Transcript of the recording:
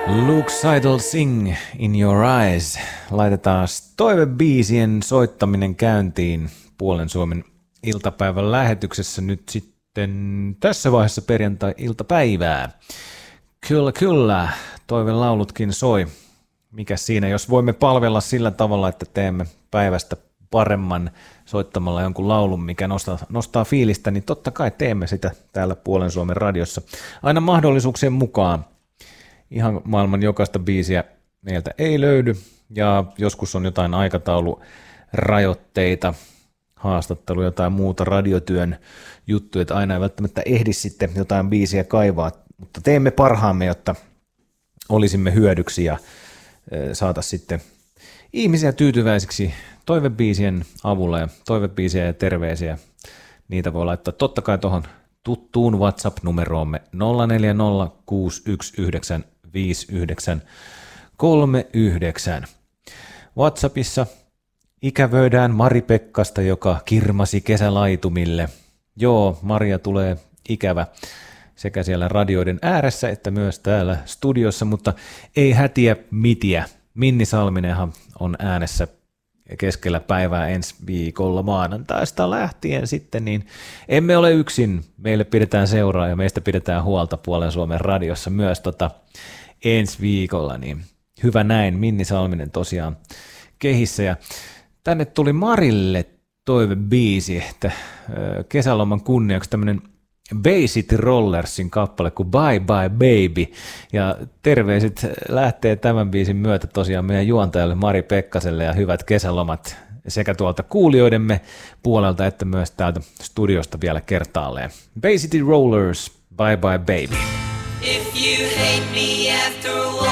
Luke Seidel Sing in Your Eyes. Laitetaan toivebiisien soittaminen käyntiin Puolen Suomen iltapäivän lähetyksessä nyt sitten tässä vaiheessa perjantai-iltapäivää. Kyllä, toivelaulutkin soi. Mikäs siinä, jos voimme palvella sillä tavalla, että teemme päivästä paremman soittamalla jonkun laulun, mikä nostaa fiilistä, niin totta kai teemme sitä täällä Puolen Suomen radiossa. Aina mahdollisuuksien mukaan. Ihan maailman jokaista biisiä meiltä ei löydy, ja joskus on jotain aikataulurajoitteita, haastatteluja tai muuta radiotyön juttuja, että aina ei välttämättä ehdi sitten jotain biisiä kaivaa, mutta teemme parhaamme, jotta olisimme hyödyksi ja saataisiin sitten ihmisiä tyytyväisiksi toivebiisien avulla ja toivebiisiä ja terveisiä. Niitä voi laittaa totta kai tuohon tuttuun WhatsApp-numeroomme 0406915939. WhatsAppissa ikävöidään Mari Pekkasta, joka kirmasi kesälaitumille. Joo, Maria tulee ikävä sekä siellä radioiden ääressä että myös täällä studiossa, mutta ei hätiä mitiä. Minni Salminenhan on äänessä keskellä päivää ensi viikolla maanantaista lähtien sitten, niin emme ole yksin. Meille pidetään seuraa ja meistä pidetään huolta Puolen Suomen radiossa myös ensi viikolla, niin hyvä näin. Minni Salminen tosiaan kehissä ja tänne tuli Marille toivebiisi, että kesäloman kunniaksi tämmöinen Bay City Rollersin kappale kuin Bye Bye Baby, ja terveiset lähtee tämän biisin myötä tosiaan meidän juontajalle Mari Pekkaselle ja hyvät kesälomat sekä tuolta kuulijoidemme puolelta että myös täältä studiosta vielä kertaalleen. Bay City Rollers, Bye Bye Baby. If you hate me after a while,